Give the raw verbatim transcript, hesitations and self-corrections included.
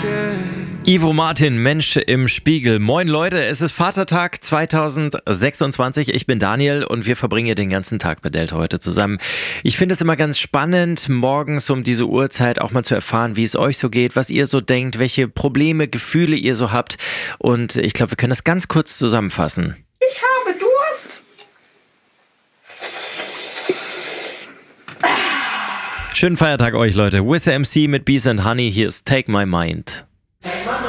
Ivo Martin, Mensch im Spiegel. Moin Leute, es ist Vatertag zweitausendsechsundzwanzig. Ich bin Daniel und wir verbringen hier den ganzen Tag mit Delta heute zusammen. Ich finde es immer ganz spannend, morgens um diese Uhrzeit auch mal zu erfahren, wie es euch so geht, was ihr so denkt, welche Probleme, Gefühle ihr so habt. Und ich glaube, wir können das ganz kurz zusammenfassen. Ich habe Durst. Schönen Feiertag euch, Leute. Wissa M C mit Bees and Honey. Hier ist Take My Mind.